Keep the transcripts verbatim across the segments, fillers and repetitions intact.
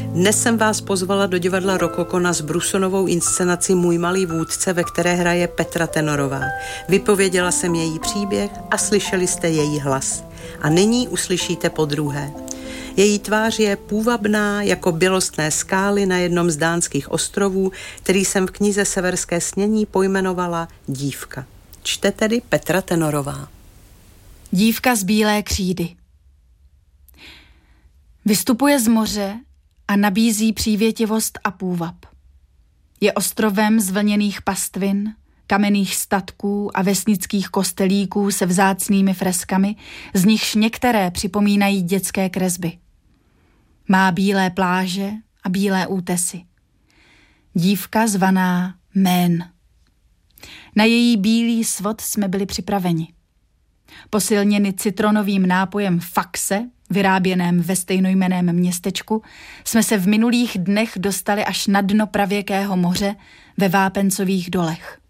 Dnes jsem vás pozvala do divadla Rokoko na Zbrusonovou inscenaci Můj malý vůdce, ve které hraje Petra Tenorová. Vypověděla jsem její příběh a slyšeli jste její hlas. A nyní uslyšíte podruhé. Její tvář je půvabná jako bělostné skály na jednom z dánských ostrovů, který jsem v knize Severské snění pojmenovala Dívka. Čte tedy Petra Tenorová. Dívka z bílé křídy. Vystupuje z moře a nabízí přívětivost a půvab. Je ostrovem z vlněných pastvin, kamenných statků a vesnických kostelíků se vzácnými freskami, z nichž některé připomínají dětské kresby. Má bílé pláže a bílé útesy. Dívka zvaná Mén. Na její bílý svod jsme byli připraveni. Posilněni citronovým nápojem Faxe, vyráběném ve stejnojmenném městečku, jsme se v minulých dnech dostali až na dno pravěkého moře ve Vápencových dolech.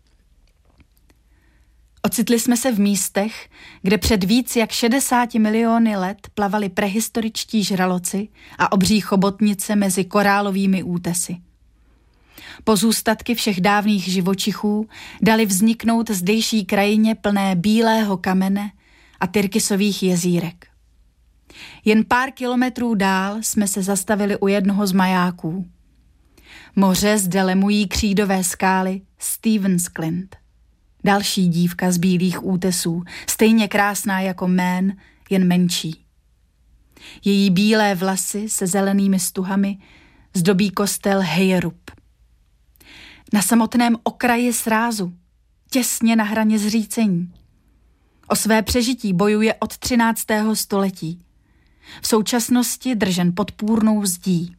Ocitli jsme se v místech, kde před víc jak šedesáti miliony let plavali prehistoričtí žraloci a obří chobotnice mezi korálovými útesy. Pozůstatky všech dávných živočichů dali vzniknout zdejší krajině plné bílého kamene a tyrkysových jezírek. Jen pár kilometrů dál jsme se zastavili u jednoho z majáků. Moře zde lemují křídové skály Stevensklint. Další dívka z bílých útesů, stejně krásná jako Mén, jen menší. Její bílé vlasy se zelenými stuhami zdobí kostel Hejerup. Na samotném okraji srázu, těsně na hraně zřícení. O své přežití bojuje od třináctého století. V současnosti držen podpůrnou zdí.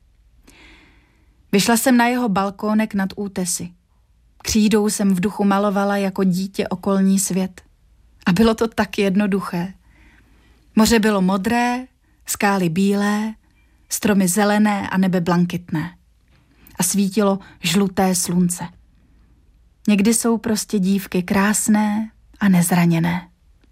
Vyšla jsem na jeho balkónek nad útesy. Křídou jsem v duchu malovala jako dítě okolní svět. A bylo to tak jednoduché. Moře bylo modré, skály bílé, stromy zelené a nebe blankitné. A svítilo žluté slunce. Někdy jsou prostě dívky krásné a nezraněné.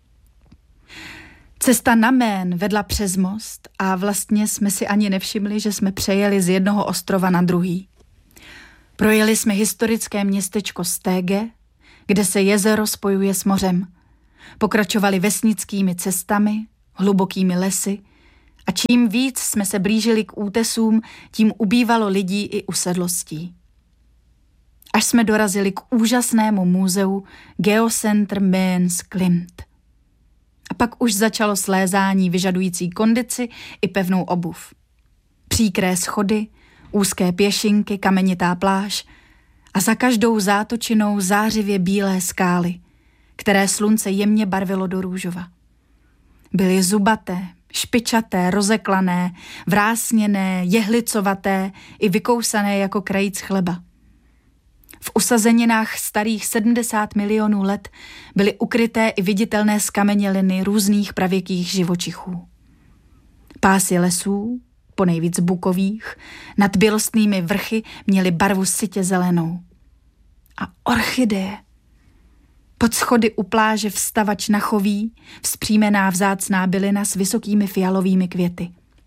Cesta na Mén vedla přes most a vlastně jsme si ani nevšimli, že jsme přejeli z jednoho ostrova na druhý. Projeli jsme historické městečko Stege, kde se jezero spojuje s mořem. Pokračovali vesnickými cestami, hlubokými lesy a čím víc jsme se blížili k útesům, tím ubývalo lidí i usedlostí. Až jsme dorazili k úžasnému muzeu Geocenter Mens Klimt. A pak už začalo slézání vyžadující kondici i pevnou obuv. Příkré schody, úzké pěšinky, kamenitá pláž a za každou zátočinou zářivě bílé skály, které slunce jemně barvilo do růžova. Byly zubaté, špičaté, rozeklané, vrásněné, jehlicovaté i vykousané jako krajíc chleba. V usazeninách starých sedmdesát milionů let byly ukryté i viditelné skameněliny různých pravěkých živočichů. Pásy lesů, ponejvíc bukových, nad bělostnými vrchy měly barvu sytě zelenou. A orchideje. Pod schody u pláže vstavač na choví, vzpřímená vzácná bylina s vysokými fialovými květy.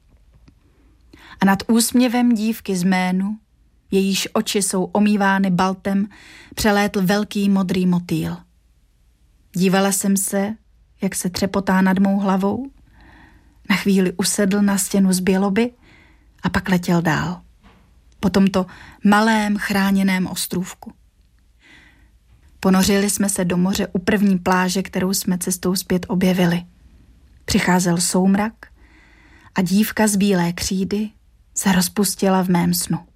A nad úsměvem dívky z Ménu, jejíž oči jsou omývány baltem, přelétl velký modrý motýl. Dívala jsem se, jak se třepotá nad mou hlavou, na chvíli usedl na stěnu z běloby a pak letěl dál. Po tomto malém chráněném ostrůvku. Ponořili jsme se do moře u první pláže, kterou jsme cestou zpět objevili. Přicházel soumrak a dívka z bílé křídy se rozpustila v mém snu.